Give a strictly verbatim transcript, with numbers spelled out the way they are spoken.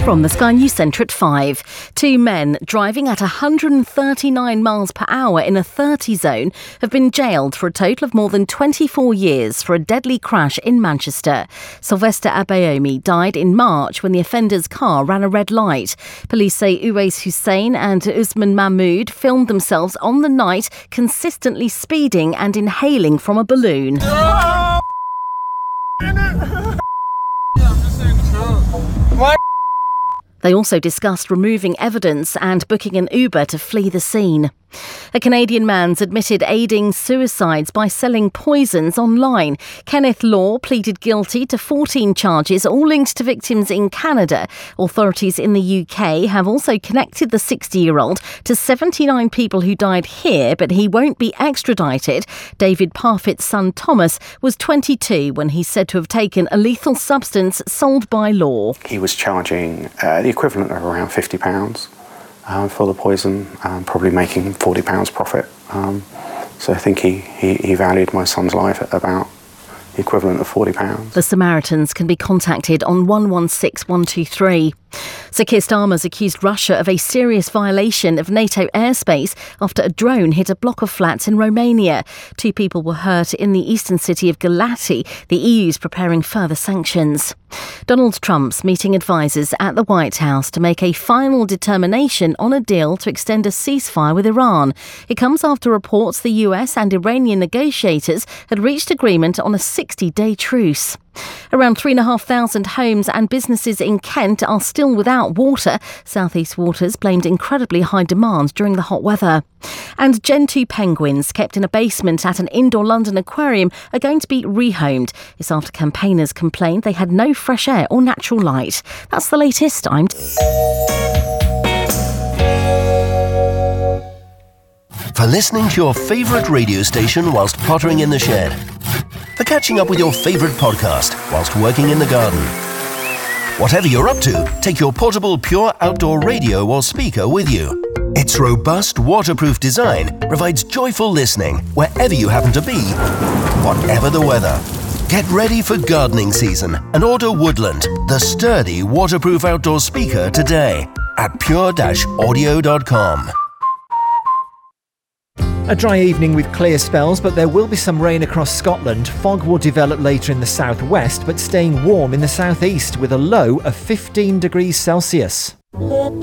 From the Sky News Centre at five. Two men driving at one hundred thirty-nine miles per hour in a thirty zone have been jailed for a total of more than twenty-four years for a deadly crash in Manchester. Sylvester Abayomi died in March when the offender's car ran a red light. Police say Uwais Hussein and Usman Mahmood filmed themselves on the night consistently speeding and inhaling from a balloon. Yeah, I'm just saying the truth. What? They also discussed removing evidence and booking an Uber to flee the scene. A Canadian man's admitted aiding suicides by selling poisons online. Kenneth Law pleaded guilty to fourteen charges, all linked to victims in Canada. Authorities in the U K have also connected the sixty-year-old to seventy-nine people who died here, but he won't be extradited. David Parfitt's son Thomas was twenty-two when he's said to have taken a lethal substance sold by Law. He was charging uh, the equivalent of around fifty pounds. Um, for the poison, um, probably making forty pounds profit. Um, so I think he, he, he valued my son's life at about the equivalent of forty pounds. The Samaritans can be contacted on one one six one two three. Sir Keir Starmer's accused Russia of a serious violation of NATO airspace after a drone hit a block of flats in Romania. Two people were hurt in the eastern city of Galati. The E U's preparing further sanctions. Donald Trump's meeting advisers at the White House to make a final determination on a deal to extend a ceasefire with Iran. It comes after reports the U S and Iranian negotiators had reached agreement on a sixty-day truce. Around three thousand five hundred homes and businesses in Kent are still without water. South East Waters blamed incredibly high demand during the hot weather. And Gen two penguins kept in a basement at an indoor London aquarium are going to be rehomed. It's after campaigners complained they had no fresh air or natural light. That's the latest. I'm... For listening to your favourite radio station whilst pottering in the shed. For catching up with your favourite podcast whilst working in the garden. Whatever you're up to, take your portable Pure Outdoor radio or speaker with you. Its robust, waterproof design provides joyful listening wherever you happen to be, whatever the weather. Get ready for gardening season and order Woodland, the sturdy, waterproof outdoor speaker today at pure audio dot com. A dry evening with clear spells, but there will be some rain across Scotland. Fog will develop later in the southwest, but staying warm in the southeast with a low of fifteen degrees Celsius.